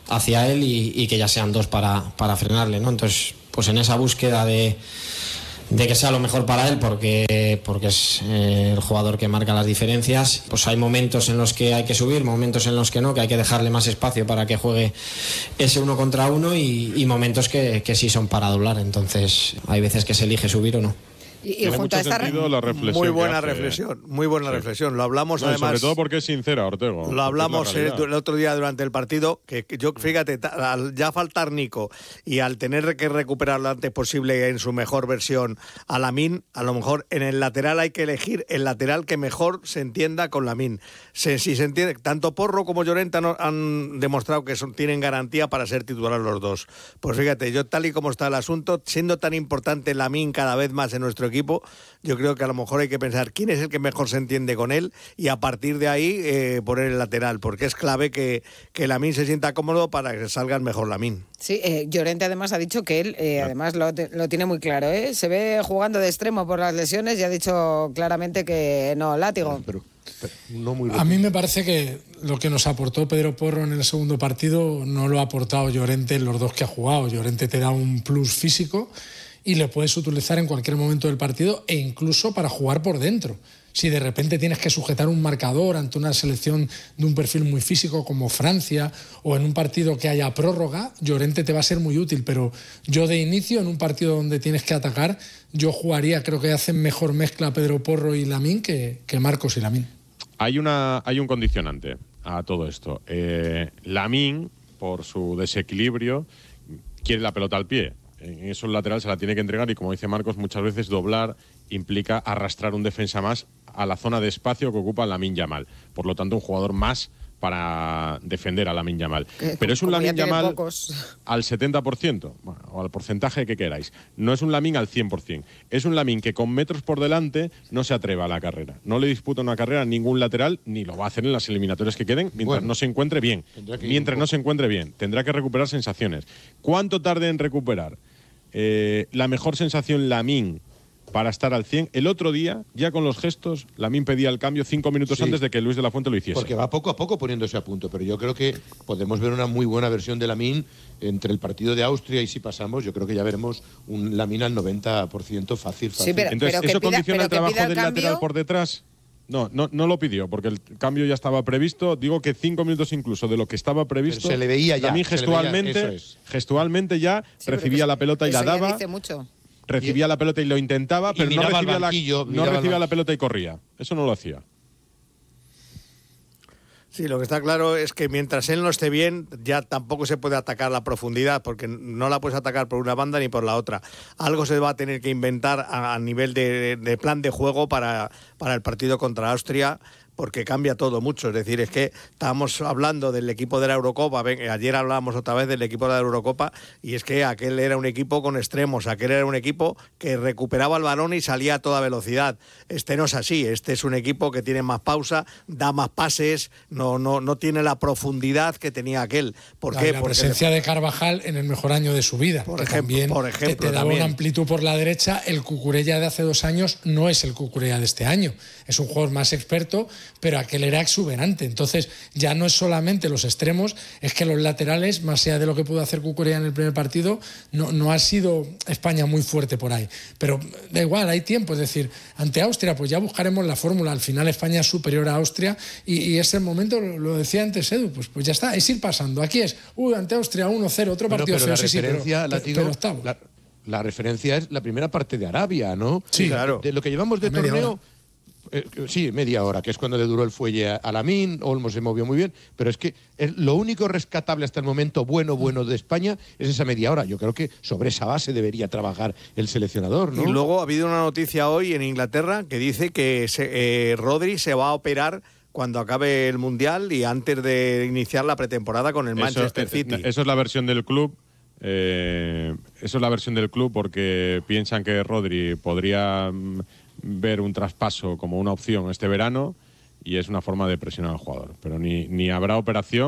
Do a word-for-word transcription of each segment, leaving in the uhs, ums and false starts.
hacia él y, y que ya sean dos para, para frenarle, ¿no? Entonces, pues en esa búsqueda de, de que sea lo mejor para él, porque, porque es eh, el jugador que marca las diferencias, pues hay momentos en los que hay que subir, momentos en los que no, que hay que dejarle más espacio para que juegue ese uno contra uno y, y momentos que, que sí son para doblar. Entonces, hay veces que se elige subir o no. Y, y junto a esta re... la reflexión muy buena hace, reflexión, muy buena sí. reflexión. Lo hablamos no, además. Sobre todo porque es sincera, Ortego. Lo hablamos el, el otro día durante el partido, que, que yo, fíjate, al ya faltar Nico y al tener que recuperar lo antes posible en su mejor versión a Lamine, a lo mejor en el lateral hay que elegir el lateral que mejor se entienda con Lamine. Se, si se entiende, tanto Porro como Llorente han, han demostrado que son, tienen garantía para ser titular los dos. Pues fíjate, yo tal y como está el asunto, siendo tan importante Lamine cada vez más en nuestro equipo, yo creo que a lo mejor hay que pensar quién es el que mejor se entiende con él y a partir de ahí eh, poner el lateral, porque es clave que, que Lamine se sienta cómodo para que salga mejor Lamine. Sí, eh, Llorente además ha dicho que él, eh, además lo, lo tiene muy claro, ¿eh? Se ve jugando de extremo por las lesiones y ha dicho claramente que no, látigo. Pero, pero no muy a mí me parece que lo que nos aportó Pedro Porro en el segundo partido no lo ha aportado Llorente en los dos que ha jugado. Llorente te da un plus físico y le puedes utilizar en cualquier momento del partido e incluso para jugar por dentro. Si de repente tienes que sujetar un marcador ante una selección de un perfil muy físico como Francia o en un partido que haya prórroga, Llorente te va a ser muy útil, pero yo de inicio en un partido donde tienes que atacar, yo jugaría, creo que hacen mejor mezcla Pedro Porro y Lamine que, que Marcos y Lamine. Hay, una, hay un condicionante a todo esto. Eh, Lamine, por su desequilibrio, quiere la pelota al pie. En esos laterales se la tiene que entregar y, como dice Marcos, muchas veces doblar implica arrastrar un defensa más a la zona de espacio que ocupa Lamine Yamal. Por lo tanto, un jugador más para defender a Lamine Yamal. Eh, Pero es un Lamine Yamal pocos. al setenta por ciento, bueno, o al porcentaje que queráis. No es un Lamine al cien por ciento. Es un Lamine que con metros por delante no se atreva a la carrera. No le disputa una carrera a ningún lateral, ni lo va a hacer en las eliminatorias que queden, mientras bueno, no se encuentre bien. Mientras no se encuentre bien. Tendrá que recuperar sensaciones. ¿Cuánto tarde en recuperar? Eh, la mejor sensación Lamine para estar al cien. El otro día, ya con los gestos, Lamine pedía el cambio cinco minutos sí. antes de que Luis de la Fuente lo hiciese. Porque va poco a poco poniéndose a punto, pero yo creo que podemos ver una muy buena versión de Lamine entre el partido de Austria y si pasamos, yo creo que ya veremos un Lamine al noventa por ciento fácil, fácil. Sí, pero, Entonces, pero ¿eso pida, condiciona el trabajo el del cambio... lateral por detrás? No, no, no lo pidió, porque el cambio ya estaba previsto. Digo que cinco minutos incluso de lo que estaba previsto. Pero se le veía ya. Lamine gestualmente, veía, es. gestualmente ya sí, recibía la pelota y la daba. Dice mucho. Recibía y, la pelota y lo intentaba, pero no recibía, banquillo, la, no recibía la pelota y corría. Eso no lo hacía. Sí, lo que está claro es que mientras él no esté bien, ya tampoco se puede atacar la profundidad, porque no la puedes atacar por una banda ni por la otra. Algo se va a tener que inventar a, a nivel de, de plan de juego para, para el partido contra Austria, porque cambia todo mucho. Es decir, es que estábamos hablando del equipo de la Eurocopa, ayer hablábamos otra vez del equipo de la Eurocopa, y es que aquel era un equipo con extremos, aquel era un equipo que recuperaba el balón y salía a toda velocidad. Este no es así, este es un equipo que tiene más pausa, da más pases, no, no, no tiene la profundidad que tenía aquel. ¿Por la, qué? La Porque presencia de Carvajal en el mejor año de su vida, por que ejemplo, también por ejemplo, te, te daba también. una amplitud por la derecha. El Cucurella de hace dos años no es el Cucurella de este año, es un jugador más experto, pero aquel era exuberante. Entonces ya no es solamente los extremos, es que los laterales, más allá de lo que pudo hacer Cucurella en el primer partido, no, no ha sido España muy fuerte por ahí. Pero da igual, hay tiempo. Es decir, ante Austria pues ya buscaremos la fórmula. Al final España es superior a Austria y, y es el momento, lo decía antes Edu, pues, pues ya está, es ir pasando. Aquí es, uy, ante Austria uno cero, otro partido bueno, pero feo, la sí, referencia, sí, pero, Látigo, pero octavo. La, la referencia es la primera parte de Arabia, ¿no? Sí, claro. De lo que llevamos de torneo... Hora. Eh, sí, media hora, que es cuando le duró el fuelle a, a Lamine. Olmo se movió muy bien, pero es que es lo único rescatable hasta el momento bueno, bueno de España es esa media hora. Yo creo que sobre esa base debería trabajar el seleccionador, ¿no? Y luego ha habido una noticia hoy en Inglaterra que dice que se, eh, Rodri se va a operar cuando acabe el Mundial y antes de iniciar la pretemporada con el eso, Manchester City. Eso es la versión del club. Eh, eso es la versión del club porque piensan que Rodri podría ver un traspaso como una opción este verano y es una forma de presionar al jugador. Pero ni, ni habrá operación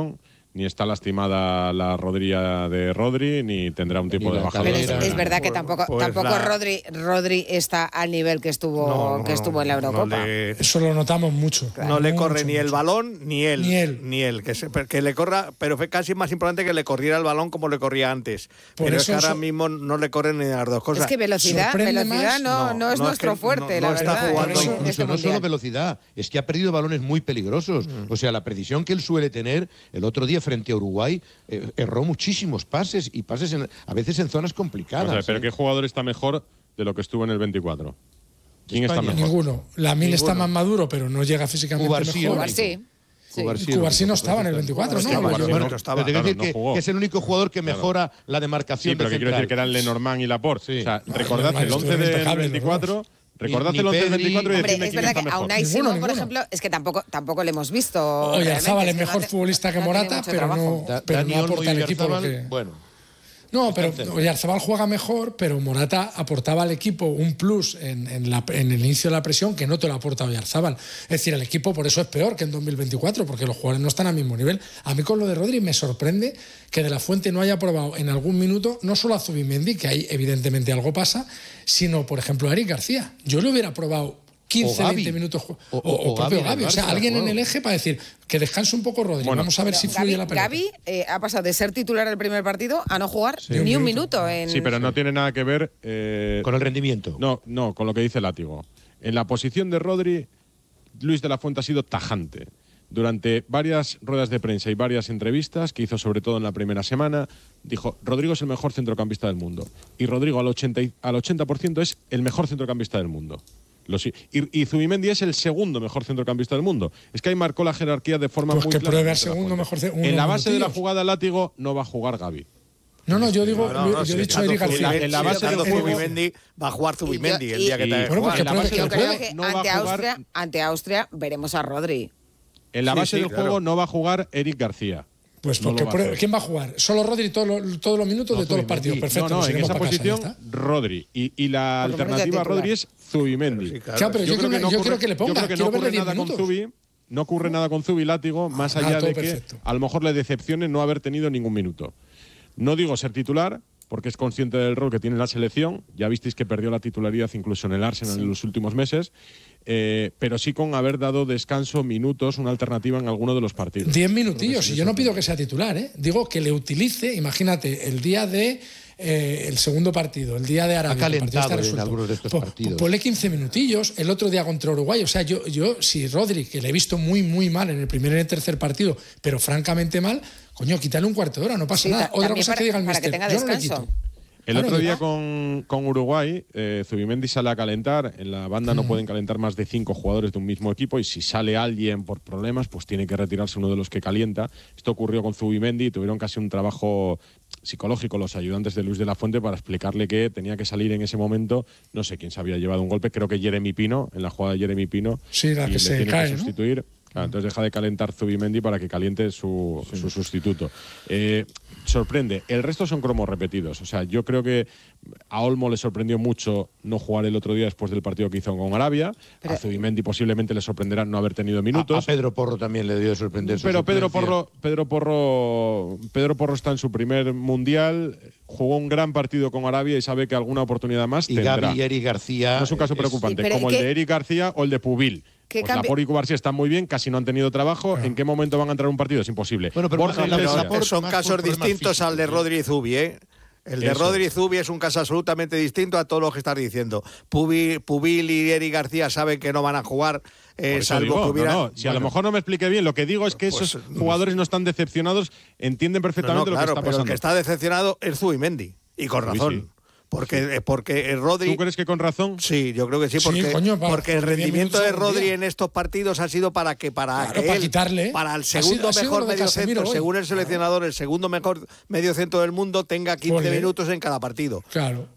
ni está lastimada la rodilla de Rodri, ni tendrá un tiempo de bajada. Pero es, es verdad que tampoco, Pues tampoco la- Rodri, Rodri está al nivel que estuvo, No, no, que estuvo en la no Eurocopa. le- Eso lo notamos mucho. No le Mucho, corre ni el mucho. balón ni él. Ni él. Ni él. Que, se- que le corra, pero fue casi más importante que le corriera el balón como le corría antes. Por pero es eso que ahora so- mismo no le corren ni las dos cosas. Es que velocidad, sorprende velocidad más- no, No, no es no, es nuestro que fuerte, no- la no está verdad. jugando- en Por eso- este Incluso no solo mundial. velocidad, es que ha perdido balones muy peligrosos. O sea, la precisión que él suele tener, el otro día frente a Uruguay, eh, erró muchísimos pases y pases en- a veces en zonas complicadas. O sea, pero ¿eh? ¿qué jugador está mejor de lo que estuvo en el veinticuatro? ¿Quién está España. mejor? Ninguno. Lamine está Ninguno. más maduro, pero no llega físicamente Cubarsí, mejor. Cubarsí. Sí. Cubarsí, Cubarsí no lo único estaba en el que- veinticuatro, Es ¿no? que Hablo Cubarsí yo. no Bueno, estaba, pero te quiero claro, decir no que, jugó. que es el único jugador que Claro. mejora la Sí, demarcación pero que quiero central. decir que eran Lenormand y Laporte. Sí. O sea, No, recordad Lenormand el once estuvieron del impecables los veinticuatro. dos. Recordad Ni- el ni once del Pedri- veinticuatro y Hombre, decidme es quién verdad está que a mejor. Unai Ninguno, Simón, por ninguno. ejemplo, es que tampoco, tampoco le hemos visto. Oye, realmente, Arzábal es que no mejor hace- futbolista que no tiene Morata, mucho pero trabajo. no, Da- pero Dani no Olmo y aporta al equipo lo Oyarzabal, que... bueno. No, pero Están cerca. Oyarzabal juega mejor, pero Morata aportaba al equipo un plus en, en, la- en el inicio de la presión que no te lo aporta Oyarzabal. Es decir, el equipo por eso es peor que en dos mil veinticuatro, porque los jugadores no están al mismo nivel. A mí con lo de Rodri me sorprende que De La Fuente no haya probado en algún minuto no solo a Zubimendi, que ahí evidentemente algo pasa, sino, por ejemplo, a Eric García. Yo le hubiera probado quince, O Gavi. veinte minutos. O, O- o, o o propio Gavi en el Gavi. O sea, Barça, alguien en bueno. el eje para decir que descanse un poco Rodri. Bueno. Vamos a ver si fluye Gavi, la pelota. Gavi, eh, ha pasado de ser titular el primer partido a no jugar ni un minuto. En... Sí, pero no tiene nada que ver. eh, Con el rendimiento. No, no, con lo que dice Látigo. En la posición de Rodri, Luis de la Fuente ha sido tajante. Durante varias ruedas de prensa y varias entrevistas que hizo sobre todo en la primera semana, dijo, Rodrigo es el mejor centrocampista del mundo. Y Rodrigo al ochenta, y- al ochenta por ciento es el mejor centrocampista del mundo. Lo sí- y, y Zubimendi es el segundo mejor centrocampista del mundo. Es que ahí marcó la jerarquía de forma Pues muy que clara. pruebe al Luis de la segundo Fuente. mejor ce- En la unos base de la minutillos. jugada Látigo no va a jugar Gavi. No, no, yo digo, No, no, yo sí, he dicho tanto Eric García. Zubimendi- En la sí, base tanto del juego- Zubimendi va a jugar Zubimendi Y yo- el día que y- te Bueno, pues que en la pruebe, base que del pruebe. Creo juego que no va a ante, jugar- Austria, ante Austria veremos a Rodri. En la Sí, base sí, del claro. juego no va a jugar Eric García. Pues No porque lo va a pruebe- hacer. ¿quién va a jugar? ¿Solo Rodri todos los, todos los minutos No, de todos los partidos? Zubimendi. Perfecto, No, no, nos en iremos esa para casa, ya posición, está. Rodri. Y, y la Por lo menos de alternativa a titular. Rodri es Zubimendi. Sí, claro. Claro, pero yo, creo, que, no yo ocurre- creo que le ponga, yo creo que no quiero verle ocurre diez nada con minutos. Zubi. No ocurre nada con Zubi Látigo, más Ah, allá todo de que perfecto. a lo mejor le decepcione no haber tenido ningún minuto. No digo ser titular, porque es consciente del rol que tiene la selección. Ya visteis que perdió la titularidad incluso en el Arsenal en los últimos meses. Eh, pero sí con haber dado descanso, minutos, una alternativa en alguno de los partidos. Diez minutillos, y yo no pido que sea titular, ¿eh? Digo que le utilice, imagínate, el día de eh, el segundo partido, el día de Arabia. Ha que el partido calentado está en resuelto. algunos de estos Po- partidos. Ponle quince minutillos, el otro día contra Uruguay. O sea, yo, yo si Rodri, que le he visto muy, muy mal en el primer y en el tercer partido, pero francamente mal, coño, quítale un cuarto de hora, no pasa Sí, nada. ta- Otra también cosa para- que diga el para que míster, tenga yo no le descanso. quito. El Claro, otro ya día está. con, con Uruguay, eh, Zubimendi sale a calentar. En la banda no pueden calentar más de cinco jugadores de un mismo equipo y si sale alguien por problemas, pues tiene que retirarse uno de los que calienta. Esto ocurrió con Zubimendi y tuvieron casi un trabajo psicológico los ayudantes de Luis de la Fuente para explicarle que tenía que salir en ese momento. No sé quién se había llevado un golpe, creo que Jeremy Pino, en la jugada de Jeremy Pino. Sí, la y que le se tiene cae, que ¿no? sustituir. Claro, entonces deja de calentar Zubimendi para que caliente su, su sustituto. Eh, sorprende. El resto son cromos repetidos. O sea, yo creo que a Olmo le sorprendió mucho no jugar el otro día después del partido que hizo con Arabia. Pero- a Zubimendi posiblemente le sorprenderá no haber tenido A, a minutos. Pedro Porro también le dio de sorprender su Pero Pedro suplencia. Porro, Pedro Porro, Pedro Porro está en su primer mundial, jugó un gran partido con Arabia y sabe que alguna oportunidad más Y tendrá. Gavi y Eric García. No es un caso es- preocupante, Sí, pero como ¿qué- el de Eric García o el de Pubil. ¿Qué Pues cambio- Laporte y Cubarsí están muy bien, casi no han tenido trabajo. ¿En qué momento van a entrar a un partido? Es imposible. Bueno, pero Borja la- la- Iglesias- la- Laporte son más por casos problemas distintos al de físicos, Rodri y Zubi, ¿eh? El de Eso Rodri y es. Zubi es un caso absolutamente distinto a todo lo que estás diciendo. Pubi- Pubil y Eric García saben que no van a jugar, eh, Por eso salvo digo, que hubiera. no, no, si a lo Bueno, mejor no me expliqué bien, lo que digo es que Pues, esos jugadores no están decepcionados, entienden no, no, perfectamente claro, lo que está pero el pasando. que está decepcionado es Zubimendi. Y con Sí, razón. sí. Porque, eh, porque el Rodri. ¿Tú crees que con razón? Sí, yo creo que sí, Sí, porque, coño, para- porque el por diez rendimiento minutos de algún Rodri día. en estos partidos ha sido para que para Claro, que para él, quitarle. para el Ha sido- segundo ha sido mejor lo de medio Casemiro centro, hoy. según el seleccionador, el segundo mejor medio centro del mundo tenga quince Ponle. minutos en cada partido. Claro.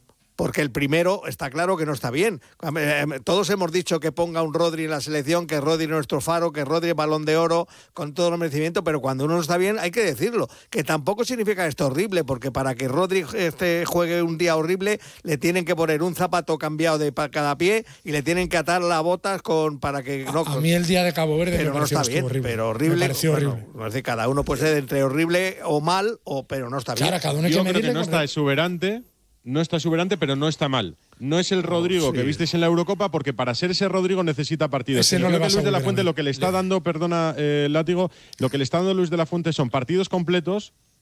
porque el primero está claro que no está bien. Todos hemos dicho que ponga un Rodri en la selección, que Rodri es nuestro faro, que Rodri es balón de oro, con todo el merecimiento, pero cuando uno no está bien hay que decirlo, que tampoco significa esto horrible, porque para que Rodri este, juegue un día horrible le tienen que poner un zapato cambiado de cada pie y le tienen que atar las botas con para que no. A, a mí el día de Cabo Verde pero me no está bien, horrible. pero horrible. Me pareció bueno, horrible. Es decir, cada uno puede ser entre horrible o mal, o pero no está bien. Claro, cada uno hay Yo que creo que no con está exuberante, no está exuberante, pero no está mal. No es el Rodrigo sí. que visteis en la Eurocopa, porque para ser ese Rodrigo necesita partidos. Ese no Yo le creo que vas a Luis de la volver a Fuente ver. lo que le está dando, perdona, eh, Látigo, lo que le está dando Luis de la Fuente son partidos completos